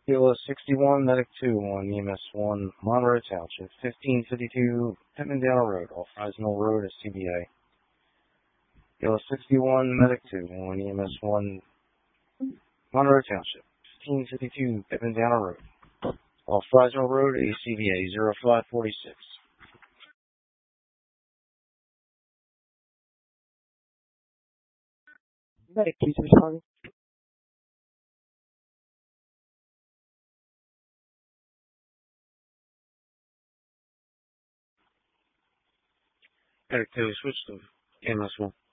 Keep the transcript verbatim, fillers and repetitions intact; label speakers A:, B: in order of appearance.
A: Kilo sixty-one, Medic two, one E M S one, Monroe Township, fifteen fifty-two, Pittmandale Road, off Fresno Road, at C B A. Kilo sixty-one, Medic two, one E M S one, Monroe Township, fifteen fifty-two, Pittmandale Road, off Fresno Road, A C B A, zero five forty-six.
B: Medic, please respond.
A: Medic two, switch to E M S one.